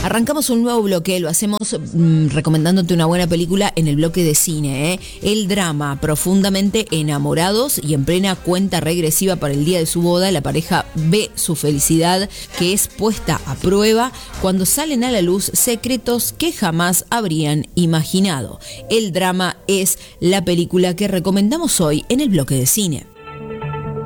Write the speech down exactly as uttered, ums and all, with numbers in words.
Arrancamos un nuevo bloque, lo hacemos mmm, recomendándote una buena película en el bloque de cine, ¿eh? El drama, profundamente enamorados y en plena cuenta regresiva para el día de su boda, la pareja ve su felicidad que es puesta a prueba cuando salen a la luz secretos que jamás habrían imaginado. El drama es la película que recomendamos hoy en el bloque de cine.